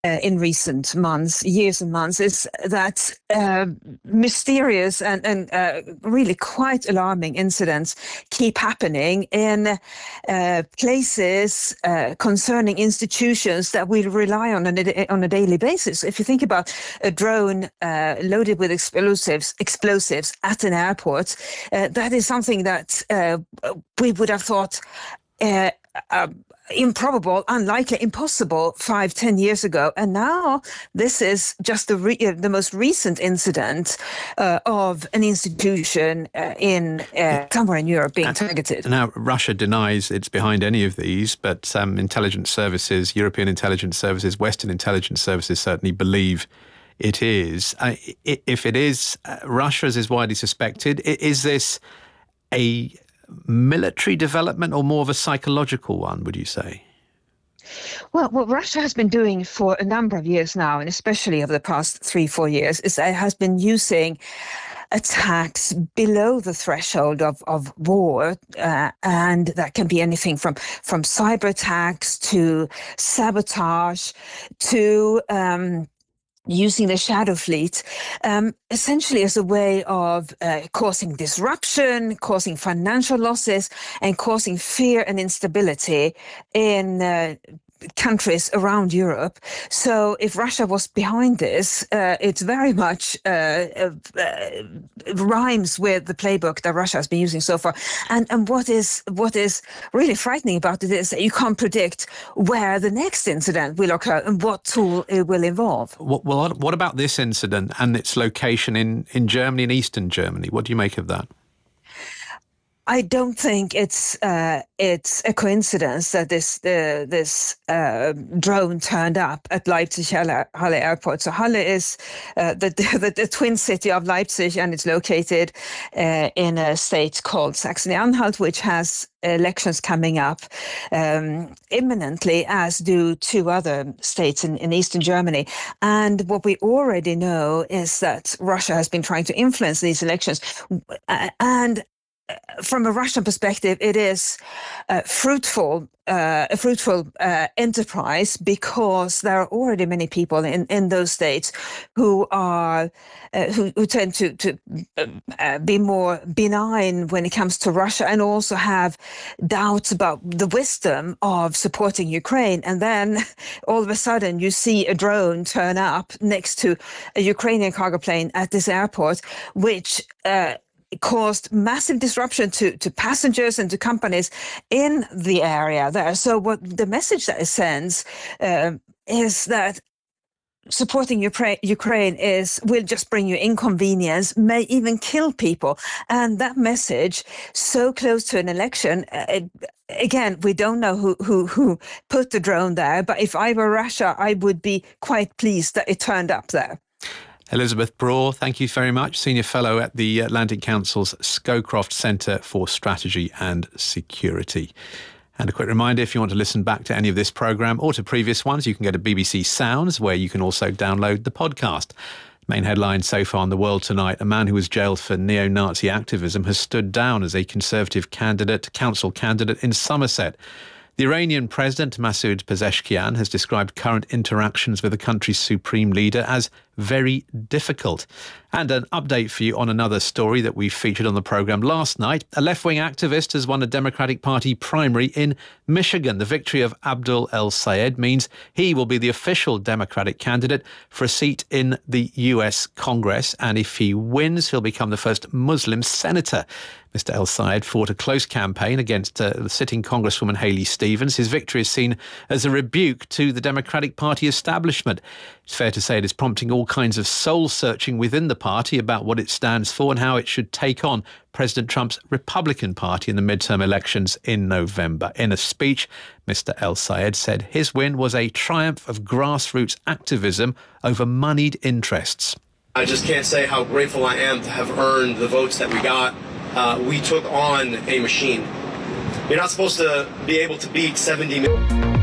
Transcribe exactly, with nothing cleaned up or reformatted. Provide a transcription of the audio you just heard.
Uh, in recent months, years and months, is that uh, mysterious and, and uh, really quite alarming incidents keep happening in uh, places uh, concerning institutions that we rely on on a, on a daily basis. If you think about a drone uh, loaded with explosives, explosives at an airport, uh, that is something that uh, we would have thought uh, uh, improbable, unlikely, impossible five, ten years ago. And now this is just the, re- the most recent incident uh, of an institution uh, in uh, somewhere in Europe being targeted. Now, Russia denies it's behind any of these, but um, intelligence services, European intelligence services, Western intelligence services certainly believe it is. Uh, if it is uh, Russia, as is widely suspected, is this a military development or more of a psychological one, would you say? Well, what Russia has been doing for a number of years now, and especially over the past three, four years, is it has been using attacks below the threshold of, of war, uh, and that can be anything from, from cyber attacks to sabotage to um, using the shadow fleet, um, essentially as a way of uh, causing disruption, causing financial losses, and causing fear and instability in uh, countries around Europe. So if Russia was behind this, uh, it's very much uh, uh, uh, rhymes with the playbook that Russia has been using so far. And and what is what is really frightening about it is that you can't predict where the next incident will occur and what tool it will involve. Well, what about this incident and its location in, in Germany and Eastern Germany? What do you make of that? I don't think it's uh, it's a coincidence that this uh, this uh, drone turned up at Leipzig Halle, Halle Airport. So Halle is uh, the, the the twin city of Leipzig, and it's located uh, in a state called Saxony-Anhalt, which has elections coming up um, imminently, as do two other states in, in Eastern Germany. And what we already know is that Russia has been trying to influence these elections, uh, and from a Russian perspective, it is uh, fruitful, uh, a fruitful uh, enterprise, because there are already many people in, in those states who are uh, who, who tend to to uh, be more benign when it comes to Russia, and also have doubts about the wisdom of supporting Ukraine. And then all of a sudden, you see a drone turn up next to a Ukrainian cargo plane at this airport, which Uh, caused massive disruption to, to passengers and to companies in the area there. So what the message that it sends uh, is that supporting Ukraine, Ukraine is will just bring you inconvenience, may even kill people. And that message, so close to an election, uh, again, we don't know who, who, who put the drone there, but if I were Russia, I would be quite pleased that it turned up there. Elizabeth Braw, thank you very much. Senior Fellow at the Atlantic Council's Scowcroft Centre for Strategy and Security. And a quick reminder, if you want to listen back to any of this programme or to previous ones, you can go to B B C Sounds, where you can also download the podcast. Main headline so far in the world tonight: a man who was jailed for neo-Nazi activism has stood down as a Conservative candidate, council candidate in Somerset. The Iranian President Masoud Pezeshkian has described current interactions with the country's supreme leader as very difficult. And an update for you on another story that we featured on the programme last night. A left-wing activist has won a Democratic Party primary in Michigan. The victory of Abdul El-Sayed means he will be the official Democratic candidate for a seat in the U S Congress. And if he wins, he'll become the first Muslim senator. Mister El-Sayed fought a close campaign against uh, the sitting Congresswoman Haley Stevens. His victory is seen as a rebuke to the Democratic Party establishment. It's fair to say it is prompting all kinds of soul-searching within the party about what it stands for and how it should take on President Trump's Republican Party in the midterm elections in November. In a speech, Mister El-Sayed said his win was a triumph of grassroots activism over moneyed interests. I just can't say how grateful I am to have earned the votes that we got. Uh, we took on a machine. You're not supposed to be able to beat seventy million.